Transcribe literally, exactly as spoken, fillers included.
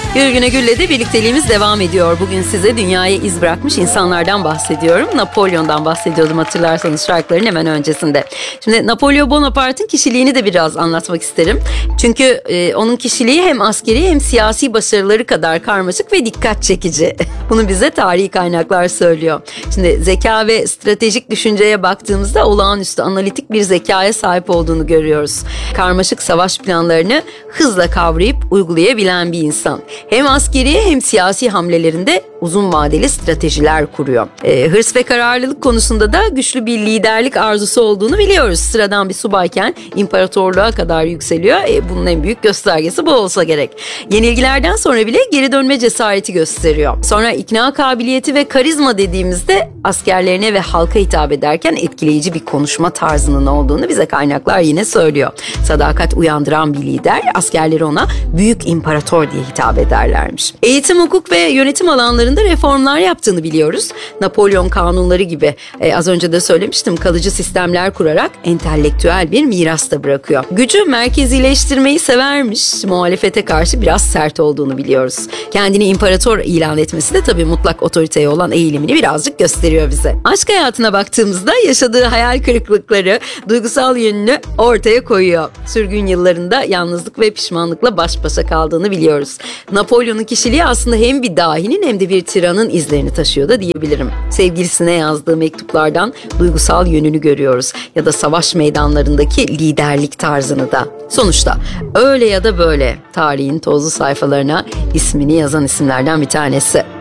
Gül Güne Gül'le de birlikteliğimiz devam ediyor. Bugün size dünyaya iz bırakmış insanlardan bahsediyorum. Napolyon'dan bahsediyordum hatırlarsanız şarkıların hemen öncesinde. Şimdi Napolyon Bonaparte'ın kişiliğini de biraz anlatmak isterim. Çünkü e, onun kişiliği hem askeri hem siyasi başarıları kadar karmaşık ve dikkat çekici. Bunu bize tarihi kaynaklar söylüyor. Şimdi zeka ve stratejik düşünceye baktığımızda olağanüstü analitik bir zekaya sahip olduğunu görüyoruz. Karmaşık savaş planlarını hızla kavrayıp uygulayabilen bir insan. Hem askeri hem siyasi hamlelerinde uzun vadeli stratejiler kuruyor. E, hırs ve kararlılık konusunda da güçlü bir liderlik arzusu olduğunu biliyoruz. Sıradan bir subayken imparatorluğa kadar yükseliyor. E, bunun en büyük göstergesi bu olsa gerek. Yenilgilerden sonra bile geri dönme cesareti gösteriyor. Sonra ikna kabiliyeti ve karizma dediğimizde askerlerine ve halka hitap ederken etkileyici bir konuşma tarzının olduğunu bize kaynaklar yine söylüyor. Sadakat uyandıran bir lider, askerleri ona büyük imparator diye hitap ederlermiş. Eğitim, hukuk ve yönetim alanlarında reformlar yaptığını biliyoruz. Napolyon kanunları gibi e, az önce de söylemiştim, kalıcı sistemler kurarak entelektüel bir miras da bırakıyor. Gücü merkezileştirmeyi severmiş, muhalefete karşı biraz sert olduğunu biliyoruz. Kendini imparator ilan etmesi de tabii mutlak otoriteye olan eğilimini birazcık gösteriyor bize. Aşk hayatına baktığımızda yaşadığı hayal kırıklıkları, duygusal yönünü ortaya koyuyor. Sürgün yıllarında yalnızlık ve pişmanlıkla baş başa kaldığını biliyoruz. Napolyon'un kişiliği aslında hem bir dahinin hem de bir tiranın izlerini taşıyor da diyebilirim. Sevgilisine yazdığı mektuplardan duygusal yönünü görüyoruz ya da savaş meydanlarındaki liderlik tarzını da. Sonuçta öyle ya da böyle tarihin tozlu sayfalarına ismini yazan isimlerden bir tanesi.